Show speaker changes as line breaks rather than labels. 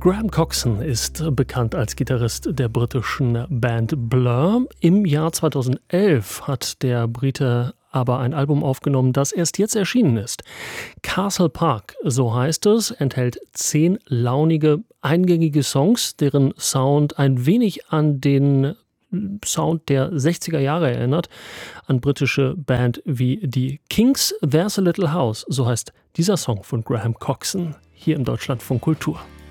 Graham Coxon ist bekannt als Gitarrist der britischen Band Blur. Im Jahr 2011 hat der Brite aber ein Album aufgenommen, das erst jetzt erschienen ist. Castle Park, so heißt es, enthält 10 launige, eingängige Songs, deren Sound ein wenig an den Sound der 60er Jahre erinnert, an britische Band wie die Kinks. There's a Little House, so heißt dieser Song von Graham Coxon, hier im Deutschlandfunk Kultur.